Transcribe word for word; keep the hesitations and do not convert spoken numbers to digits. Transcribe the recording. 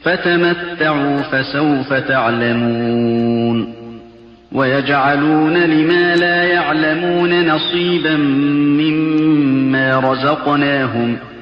فتمتعوا فسوف تعلمون ويجعلون لما لا يعلمون نصيبا مما رزقناهم